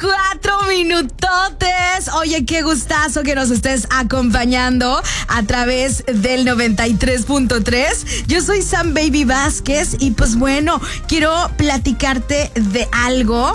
4 minutotes. Oye, qué gustazo que nos estés acompañando a través del 93.3. Yo soy Sam Baby Vázquez y pues bueno, quiero platicarte de algo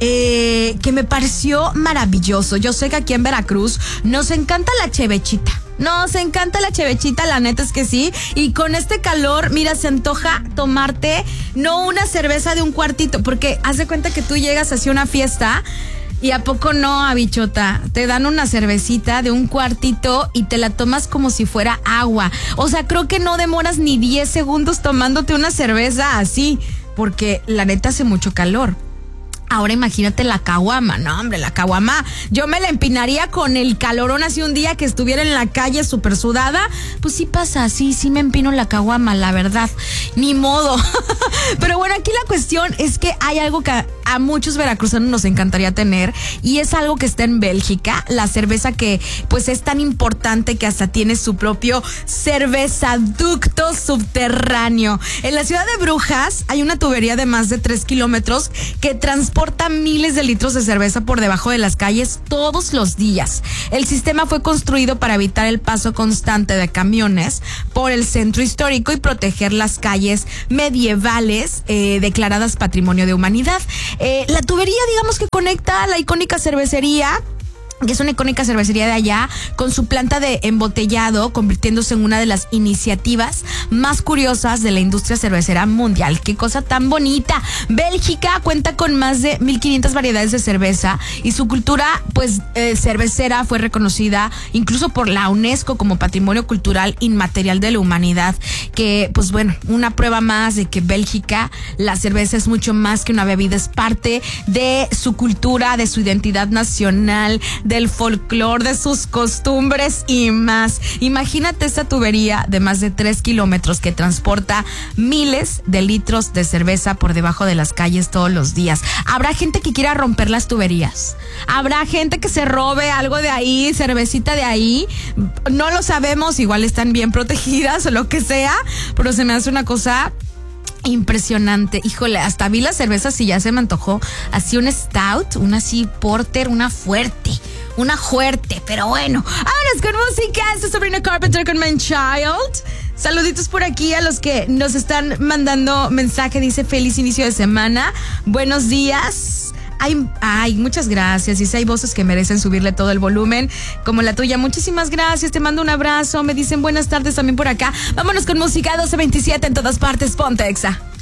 que me pareció maravilloso. Yo sé que aquí en Veracruz nos encanta la chevechita. Nos encanta la chevechita, la neta es que sí. Y con este calor, mira, se antoja tomarte no una cerveza de un cuartito, porque haz de cuenta que tú llegas hacia una fiesta y a poco no, bichota, te dan una cervecita de un cuartito y te la tomas como si fuera agua. O sea, creo que no demoras ni 10 segundos tomándote una cerveza así, porque la neta hace mucho calor. Ahora imagínate la caguama, no hombre, la caguama, yo me la empinaría con el calorón así un día que estuviera en la calle súper sudada, pues sí pasa, sí me empino la caguama, la verdad, ni modo. Pero bueno, aquí la cuestión es que hay algo que a muchos veracruzanos nos encantaría tener y es algo que está en Bélgica, la cerveza que pues es tan importante que hasta tiene su propio cervezaducto subterráneo. En la ciudad de Brujas hay una tubería de más de 3 kilómetros que transporta miles de litros de cerveza por debajo de las calles todos los días. El sistema fue construido para evitar el paso constante de camiones por el centro histórico y proteger las calles medievales declaradas Patrimonio de Humanidad. La tubería, digamos que conecta la icónica cervecería, que es una icónica cervecería de allá, con su planta de embotellado, convirtiéndose en una de las iniciativas más curiosas de la industria cervecera mundial. ¡Qué cosa tan bonita! Bélgica cuenta con más de 1,500 variedades de cerveza y su cultura, pues, cervecera fue reconocida incluso por la UNESCO como Patrimonio Cultural Inmaterial de la Humanidad. Que, pues bueno, una prueba más de que Bélgica, la cerveza es mucho más que una bebida, es parte de su cultura, de su identidad nacional, del folclore, de sus costumbres y más. Imagínate esta tubería de más de 3 kilómetros que transporta miles de litros de cerveza por debajo de las calles todos los días. ¿Habrá gente que quiera romper las tuberías? ¿Habrá gente que se robe algo de ahí, cervecita de ahí? No lo sabemos, igual están bien protegidas o lo que sea, pero se me hace una cosa impresionante. Híjole, hasta vi las cervezas y ya se me antojó. Así un stout, una así porter, una fuerte, pero bueno. Vámonos con música. Esto es Sabrina Carpenter con Man Child. Saluditos por aquí a los que nos están mandando mensaje. Dice feliz inicio de semana. Buenos días. Ay, muchas gracias. Dice, hay voces que merecen subirle todo el volumen, como la tuya. Muchísimas gracias, te mando un abrazo. Me dicen buenas tardes también por acá. Vámonos con música 12:27 en todas partes. Ponte Exa.